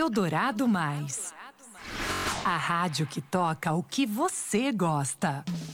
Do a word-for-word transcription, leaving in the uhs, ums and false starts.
Eldorado Mais. A rádio que toca o que você gosta.